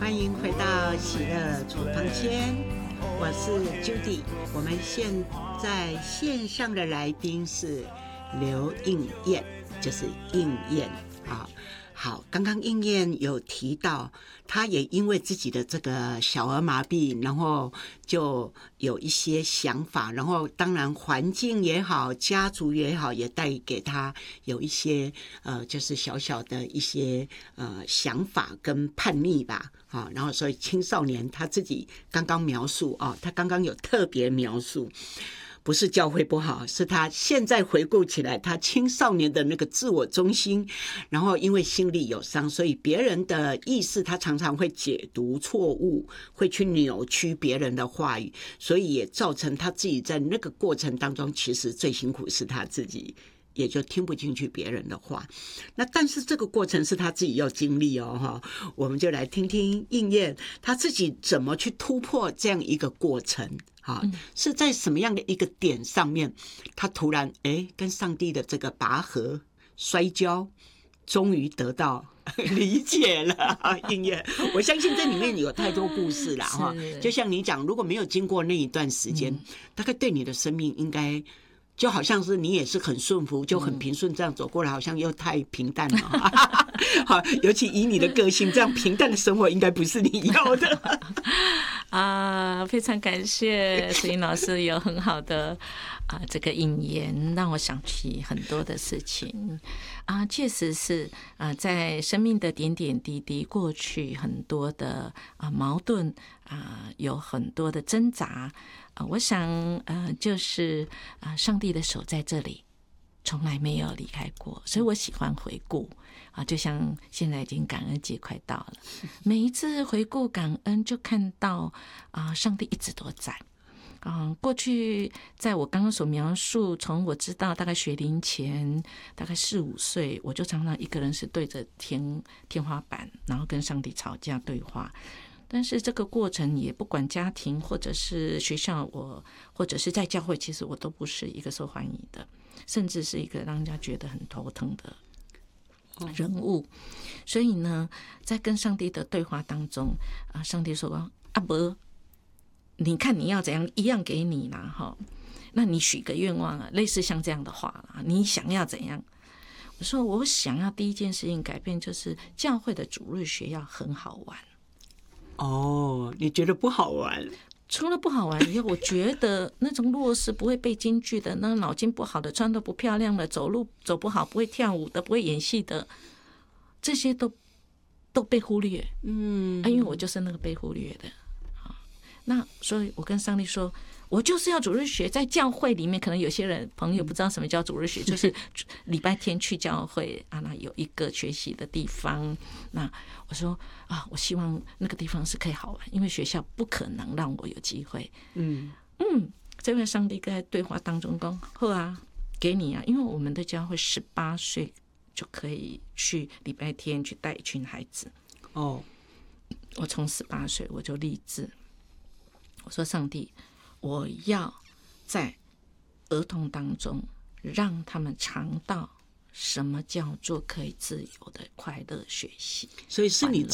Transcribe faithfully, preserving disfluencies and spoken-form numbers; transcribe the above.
欢迎回到喜乐厨房间，我是 Judy。我们现在线上的来宾是刘应燕，就是应燕啊。好，刚刚应燕有提到，她也因为自己的这个小儿麻痹，然后就有一些想法，然后当然环境也好，家族也好，也带给她有一些呃，就是小小的一些呃想法跟叛逆吧，啊，然后所以青少年他自己刚刚描述啊，他刚刚有特别描述。不是教会不好，是他现在回顾起来，他青少年的那个自我中心，然后因为心里有伤，所以别人的意思他常常会解读错误，会去扭曲别人的话语，所以也造成他自己在那个过程当中，其实最辛苦是他自己。也就听不进去别人的话，那但是这个过程是他自己要经历哦，我们就来听听应燕他自己怎么去突破这样一个过程，是在什么样的一个点上面，他突然哎跟上帝的这个拔河摔跤，终于得到理解了。应燕，我相信这里面有太多故事了哈，就像你讲，如果没有经过那一段时间，嗯、大概对你的生命应该。就好像是你也是很顺服，就很平顺这样走过来，好像又太平淡了。好，尤其以你的个性，这样平淡的生活应该不是你要的。 啊，非常感谢石英老师有很好的啊这个引言，让我想起很多的事情啊，确实是啊，在生命的点点滴滴，过去很多的啊矛盾啊，有很多的挣扎。啊，我想，呃，就是啊，上帝的手在这里，从来没有离开过，所以我喜欢回顾啊，就像现在已经感恩节快到了，每一次回顾感恩，就看到啊，上帝一直都在。啊，过去在我刚刚所描述，从我知道大概学龄前，大概四五岁，我就常常一个人是对着天天花板，然后跟上帝吵架对话。但是这个过程也不管家庭或者是学校，我或者是在教会，其实我都不是一个受欢迎的，甚至是一个让人家觉得很头疼的人物。所以呢，在跟上帝的对话当中啊，上帝说：“阿伯，你看你要怎样，一样给你啦，哈。那你许个愿望啊，类似像这样的话啦，你想要怎样？”我说：“我想要第一件事情改变，就是教会的主日学要很好玩。” 哦，你觉得不好玩？ 除了不好玩以后，我觉得那种弱势不会背京剧的，那脑筋不好的，穿得不漂亮的，走路走不好，不会跳舞的，不会演戏的，这些都都被忽略。嗯、啊，因为我就是那个被忽略的。那所以我跟上帝说，我就是要主日学，在教会里面，可能有些人朋友不知道什么叫主日学，就是礼拜天去教会啊，那有一个学习的地方。那我说啊，我希望那个地方是可以好玩，因为学校不可能让我有机会。嗯嗯，这位上帝在对话当中说：“好啊，给你啊，因为我们的教会十八岁就可以去礼拜天去带一群孩子。”哦，我从十八岁我就立志。我说上帝，我要在儿童当中让他们尝到什么叫做可以自由的快乐学习。 所以是你